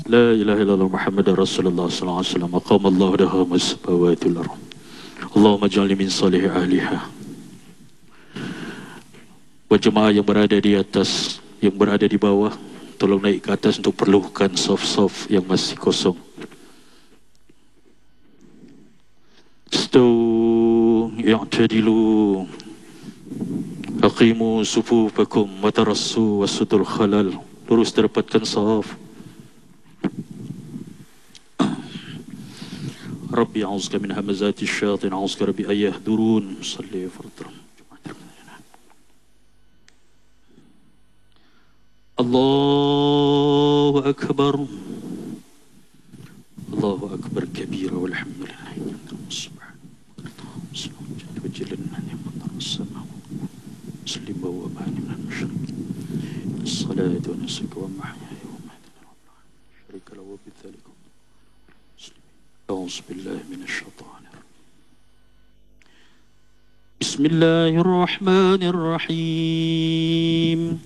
لا إله إلا الله محمد رسول الله صلى الله عليه وسلم أقام الله لها السماوات والأرض اللهم اجعلني من صالح أهلها. Buat jemaah yang berada di atas, yang berada di bawah, tolong naik ke atas untuk perlukan soft-soft yang masih kosong. Istawu i'tadilu aqimu sufufakum wa tarassu wasutul khalal. Lurus dapatkan saf. Rabbi a'udzubika min hamazati syayatin a'udzubika rabbi an yahdurun. Salli fardhu. Allahu akbar. Allahu akbar kabira walhamdulillah. Subhanahu wa ta'ala. Muslim wa amani min al-musyrikin. As-salatu wa nusuku wa mahyaya wa mamati lillahi syarika lahu wa bidzalika. أعوذ بالله من الشيطان الرجيم. بسم الله الرحمن الرحيم.